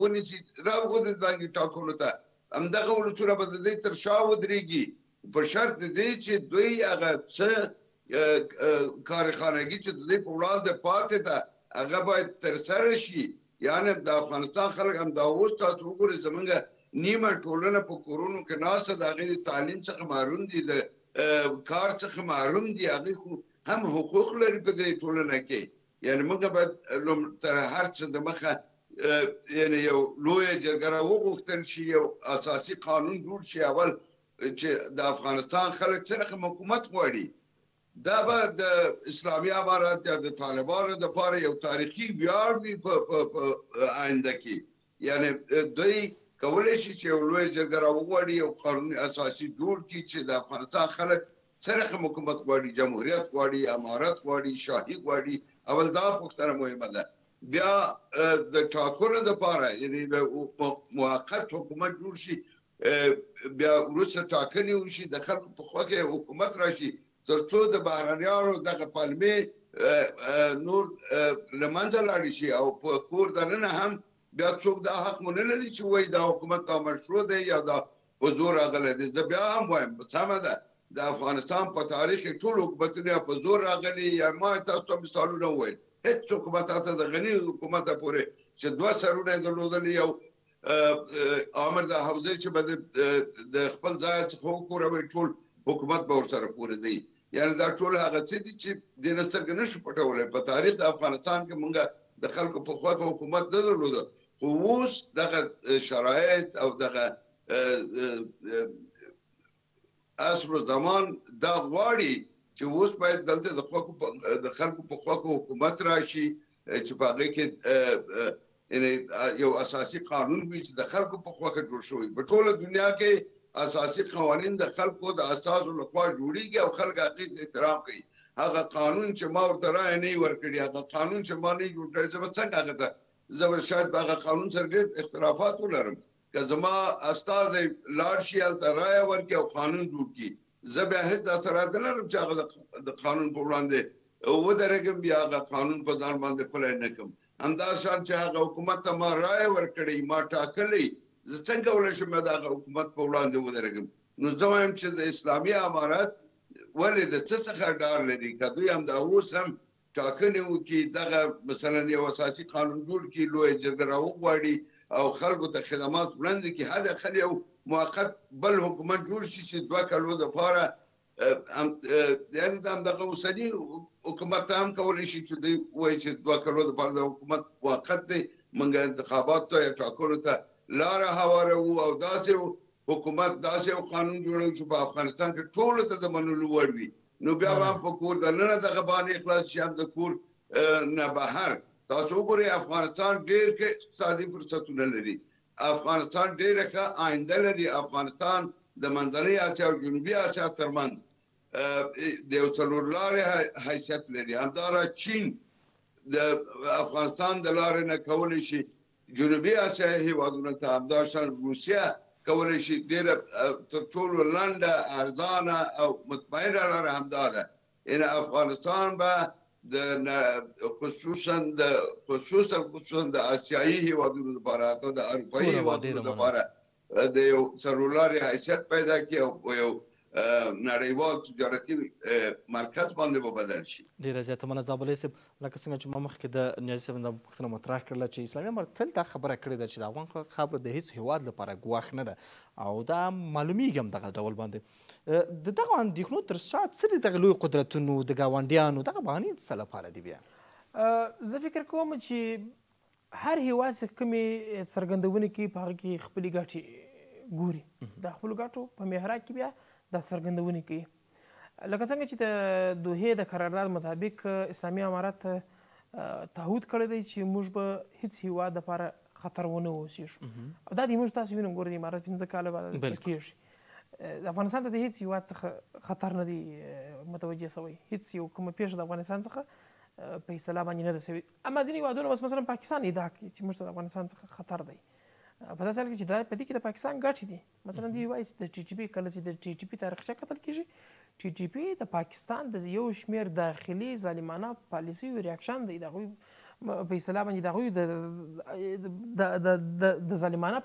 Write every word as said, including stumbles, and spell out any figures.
ونیسي راوغورځي دغه ټاکنو ته همدغه ولسونه به د دې تر شا ودرېږي په شرط د دې چې دوی هغه څه کارخانګي چې د دې په وړاندې پاتې ده هغه باید ترسره شي یعنی د افغانستان خلک هم دا اوس تاسو وګورئ زمونږ نیمه ټولنه په کورونو کې ناسته د هغې د تعلیم څخه محروم دي د کار څخه محروم دي هغوی خو هم حقوق لري په دې ټولنه کې یعنی موږ باید تر هر څه د مخه یعنی یو لویه جرګه راوغوښتل شي یو اساسي قانون جوړ شي اول چې د افغانستان خلک څه رقم حکومت غواړي دا به د اسلامي امارات یا د طالبانو دپاره یو تاریخي ویاړ وي په آینده کې یعنی دوی کولی شي چې یو لویه جرګه راوغواړي یو قانون اساسي جوړ کړي چې د افغانستان خلک څه رقم حکومت غواړي جمهوریت غواړي امارت غواړي شاهي غواړي اول دا پوښتنه مهمه ده بیا د ټاکنو دپاره یعنی موقت حکومت جوړ شي بیا وروسته ټاکنې وشي د خلکو په خوا کې حکومت راشي تر څو د بهرنیانو دغه پلمې نور له منځه لاړې شي او په کور دننه هم بیا څوک دا حق مو نه لري چې وایي دا حکومت دا مشروع دی یا دا په زور راغلی دی زه بیا هم وایم سمه ده د افغانستان په تاریخ کې ټول حکومتونه په زور راغلي یا ما تاسو ته مثالونه وویل هېڅ حکومت هلته د غني حکومته پورې چې دوه سرونه یې درلودلي یو امر د حوزې چې به د خپل ځای څخه وښوروئ ټول حکومت به ورسره پورې دی یعنی دا ټول هغه څه دي چې دې نه سترګې نشو پټولی په تاریخ د افغانستان کې موږ د خلکو په خوا کې حکومت نه درلوده خو اوس دغه شرایط او دغه عصر زمان دا غواړي چې اوس باید دلته د خلکو په خوا کې حکومت راشي چې په هغې کې یو اساسي قانون وي چې د خلکو په خوا کې جوړ شوی په ټوله دنیا کې اساسي قوانین د خلکو د اساسو لخوا جوړیږي او خلک هغې ته احترام کوي هغه قانون چې ما ورته رایه نه وي ورکړي هغه قانون چې ما نه وي جوړ کړی زه به څنګه هغه ته زه به شاید په هغه قانون سره ډېر اختلافات ولرم که زما استازی لاړ شي هلته رایه ورکړي او قانون جوړ کړي زه بیا هېڅ داسې رایه نه لرم چې هغه د قانون په وړاندې ودرېږم یا هغه قانون په ځان باندې پلی نه کړم همدا شان چې هغه حکومت ته ما رایه ورکړی ما ټاکلی زه څنګه کولی شم د هغه حکومت په وړاندې ودرېږم نو زه وایم چې د اسلامي امارت ولې د څه څخه ډار لري که دوی همدا اوس هم ټاکنې وکړي دغه مثلا یو اساسي قانون جوړ کړي لویه جرګه راوغواړي او خلکو ته خدمات وړاندې کړي حداقل یو موقت بل حکومت جوړ شي چې دوه کالو دپاره یعنې د همدغه اوسني حکومت ته هم کولی شي چې دوی وایي چې دوه کالو دپاره د حکومت موقت دی موږ انتخاباتو ته یا ټاکنو ته لاره هواروو او داسې حکومت داسې یو قانون جوړوي چې په افغانستان کې ټولو ته د منلو وړ وي نو بیا به هم په کور دننه دغه بانې خلاص شي هم د کور نه بهر تاسو وګورئ افغانستان ډېر ښه اقتصادي فرصتونه لري افغانستان ډېره ښه آینده لري افغانستان د منځنۍ اسیا او جنوبي اسیا ترمنځ د یو څلور لارې حیثیت لري همداراز چین د افغانستان د لارې نه کولی شي جنوبي اسیا هېوادونو ته همداشان روسیه کولی شي ډېره تر ټولو لنډه ارزانه او مطمئنه لاره همدا ده یعنې افغانستان به د خصوصا د خصوصا خصوصا د اسیایي هېوادونو لپاره حتی د اروپایي هېوادونو لپاره د یو څلور لارې حیثیت پیدا کړي او یو نړیوال تجارتي مرکز باندې به بدل شي ډېره زیاته مننه زابلۍ صاحب لکه څنګه چې ما مخکې د نیازي صاحب دا پوښتنه مطرح کړله چې اسلامي امارت تل دا خبره کړې ده چې د افغان خاوره د هېڅ هېواد لپاره ګواښ نه ده او دا معلومیږي هم دغه ډول باندې د دغو اندېښنو تر شا څه دي دغه لویو قدرتونو د ګاونډیانو دغه بهانې څه لپاره دي بیا زه فکر کوم چې هر هېواد چې کومې څرګندونې کوي په هغه کې خپلې ګټې ګوري د خپلو ګټو په محراق کې بیا دا څرګندونې کوي لکه څنګه چې د دوحې د قرارداد مطابق اسلامي امارت تعهد کړی دی چې موږ به هېڅ هېواد دپاره خطر ونه اوسېږو او دا د موږ تاسو وینم ګورئ د امارت پنځه کاله بعد کېږي افغانستان ته د هېڅ هېواد څخه خطر نه دی متوجه سوی هېڅ یو کومه پیښه د افغانستان څخه په اصطلاح باندې نه ده سوې اما ځینې هېوادونه بس مثلا پاکستان ادعا کوي چې موږ ته د افغانستان څخه خطر دی په داسې حال کې چې دا په دې کې د پاکستان ګټې دي مثلا دوی وایي چې د ټي ټي پي کله چې د ټي ټي پي تاریخچه کتل کېږي ټي ټي پي د پاکستان د یو شمېر داخلي ظالمانه پالیسیو ریاکشن دی د هغوی په اصطلاح باندې د هغوی د ظالمانه